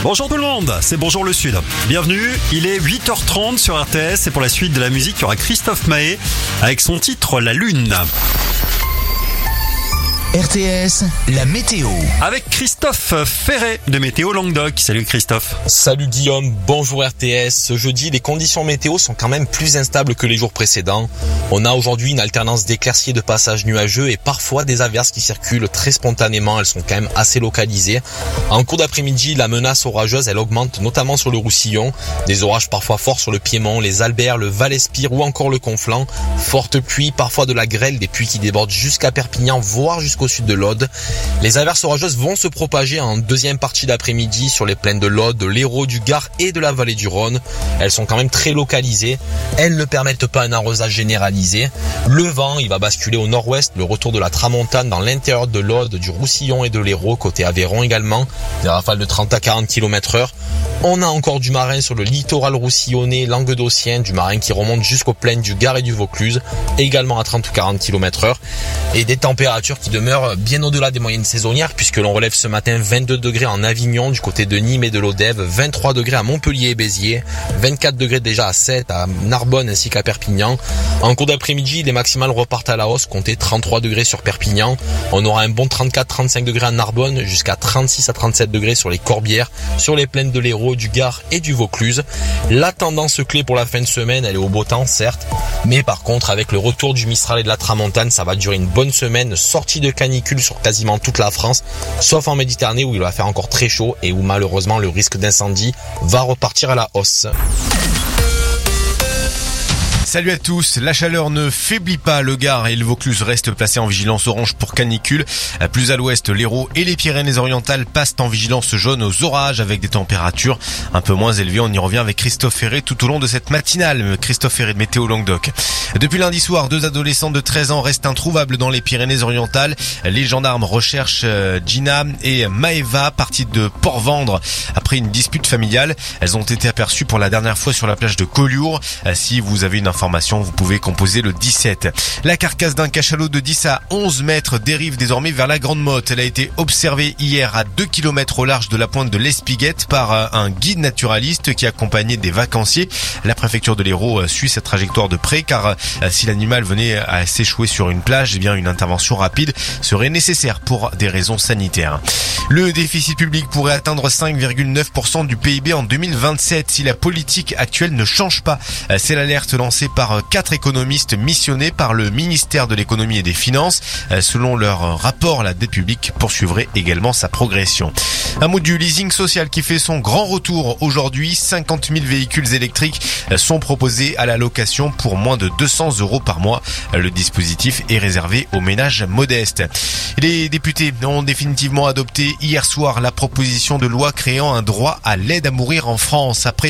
Bonjour tout le monde, c'est Bonjour le Sud. Bienvenue, il est 8h30 sur RTS et pour la suite de la musique, il y aura Christophe Maé avec son titre La Lune. RTS, la météo. Avec Christophe Ferret de Météo Languedoc. Salut Christophe. Salut Guillaume, bonjour RTS. Ce jeudi, les conditions météo sont quand même plus instables que les jours précédents. On a aujourd'hui une alternance d'éclaircies et de passages nuageux et parfois des averses qui circulent très spontanément. Elles sont quand même assez localisées. En cours d'après-midi, la menace orageuse, elle augmente notamment sur le Roussillon. Des orages parfois forts sur le Piémont, les Alberts, le Val-Espire ou encore le Conflent. Fortes pluies, parfois de la grêle, des pluies qui débordent jusqu'à Perpignan, voire jusqu'au sud de l'Aude. Les averses orageuses vont se propager en deuxième partie d'après-midi sur les plaines de l'Aude, de l'Hérault, du Gard et de la vallée du Rhône. Elles sont quand même très localisées. Elles ne permettent pas un arrosage généralisé. Le vent, il va basculer au nord-ouest, le retour de la tramontane dans l'intérieur de l'Aude, du Roussillon et de l'Hérault, côté Aveyron également. Des rafales de 30 à 40 km/h. On a encore du marin sur le littoral roussillonnais, languedocien, du marin qui remonte jusqu'aux plaines du Gard et du Vaucluse, également à 30 ou 40 km/h. Et des températures qui demeurent bien au-delà des moyennes saisonnières, puisque l'on relève ce matin 22 degrés en Avignon, du côté de Nîmes et de l'Odève, 23 degrés à Montpellier et Béziers, 24 degrés déjà à Sète, à Narbonne ainsi qu'à Perpignan. En cours d'après-midi, les maximales repartent à la hausse, comptez 33 degrés sur Perpignan. On aura un bon 34-35 degrés à Narbonne, jusqu'à 36 à 37 degrés sur les Corbières, sur les plaines de l'Hérault, du Gard et du Vaucluse. La tendance clé pour la fin de semaine, elle est au beau temps, certes, mais par contre, avec le retour du Mistral et de la Tramontane, ça va durer une bonne semaine, sortie de canicule sur quasiment toute la France, sauf en Méditerranée où il va faire encore très chaud et où malheureusement le risque d'incendie va repartir à la hausse. Salut à tous, la chaleur ne faiblit pas, le Gard et le Vaucluse restent placés en vigilance orange pour canicule. Plus à l'ouest, l'Hérault et les Pyrénées-Orientales passent en vigilance jaune aux orages avec des températures un peu moins élevées. On y revient avec Christophe Ferret tout au long de cette matinale. Christophe Ferret de Météo Languedoc. Depuis lundi soir, 2 adolescents de 13 ans restent introuvables dans les Pyrénées-Orientales. Les gendarmes recherchent Gina et Maëva, parties de Port-Vendre après une dispute familiale. Elles ont été aperçues pour la dernière fois sur la plage de Collioure. Si vous avez une information, vous pouvez composer le 17. La carcasse d'un cachalot de 10 à 11 mètres dérive désormais vers la Grande Motte. Elle a été observée hier à 2 km au large de la pointe de l'Espiguette par un guide naturaliste qui accompagnait des vacanciers. La préfecture de l'Hérault suit cette trajectoire de près car si l'animal venait à s'échouer sur une plage, eh bien une intervention rapide serait nécessaire pour des raisons sanitaires. Le déficit public pourrait atteindre 5,9% du PIB en 2027 si la politique actuelle ne change pas. C'est l'alerte lancée par 4 économistes missionnés par le ministère de l'économie et des finances. Selon leur rapport, la dette publique poursuivrait également sa progression. Un mot du leasing social qui fait son grand retour aujourd'hui. 50 000 véhicules électriques sont proposés à la location pour moins de 200 € par mois. Le dispositif est réservé aux ménages modestes. Les députés ont définitivement adopté hier soir la proposition de loi créant un droit à l'aide à mourir en France. Après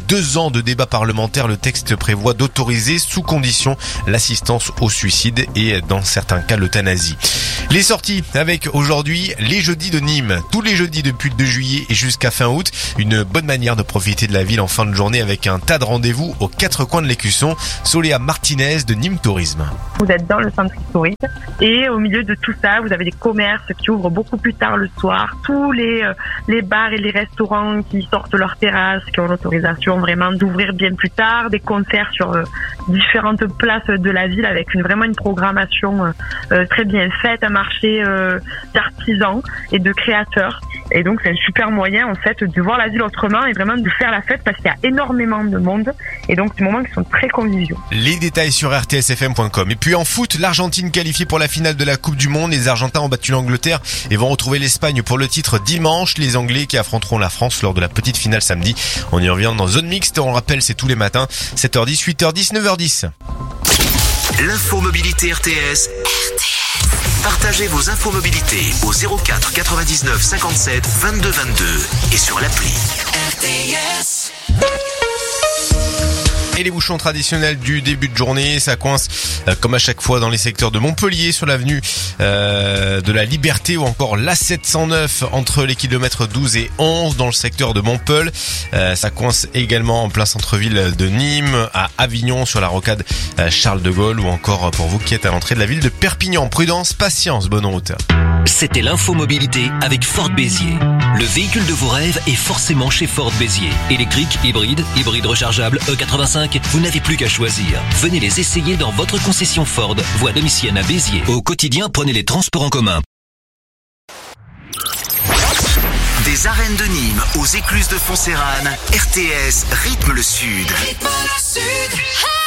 2 ans de débat parlementaire, le texte prévoit d'autoriser sous condition l'assistance au suicide et dans certains cas l'euthanasie. Les sorties avec aujourd'hui les jeudis de Nîmes. Tous les jeudis depuis le 2 juillet et jusqu'à fin août. Une bonne manière de profiter de la ville en fin de journée avec un tas de rendez-vous aux 4 coins de l'Écusson. Soléa Martinez de Nîmes Tourisme. Vous êtes dans le centre historique et au milieu de tout ça, vous avez des commerces qui ouvrent beaucoup plus tard le soir. Tous les bars et les restaurants qui sortent leurs terrasses, qui ont l'autorisation vraiment d'ouvrir bien plus tard. Des concerts sur différentes places de la ville avec vraiment une programmation très bien faite, un marché d'artisans et de créateurs. Et donc c'est un super moyen en fait de voir la ville autrement et vraiment de faire la fête parce qu'il y a énormément de monde et donc des moments qui sont très conviviaux. Les détails sur rtsfm.com. Et puis en foot, l'Argentine qualifiée pour la finale de la Coupe du Monde. Les Argentins ont battu l'Angleterre et vont retrouver l'Espagne pour le titre dimanche. Les Anglais qui affronteront la France lors de la petite finale samedi. On y revient dans Zone Mixte. On rappelle, c'est tous les matins, 7h10, 8h10, 9h10. L'info mobilité RTS. Partagez vos infos mobilité au 04 99 57 22 22 et sur l'appli RTS. Et les bouchons traditionnels du début de journée, ça coince comme à chaque fois dans les secteurs de Montpellier, sur l'avenue de la Liberté ou encore l'A709 entre les kilomètres 12 et 11 dans le secteur de Montpeul. Ça coince également en plein centre-ville de Nîmes, à Avignon sur la rocade Charles de Gaulle ou encore pour vous qui êtes à l'entrée de la ville de Perpignan. Prudence, patience, bonne route. C'était l'infomobilité avec Ford Béziers. Le véhicule de vos rêves est forcément chez Ford Béziers. Électrique, hybride rechargeable, E85, vous n'avez plus qu'à choisir. Venez les essayer dans votre concession Ford, voie Domitienne à Béziers. Au quotidien, prenez les transports en commun. Des arènes de Nîmes aux écluses de Foncérane, RTS rythme le Sud. Rythme le Sud.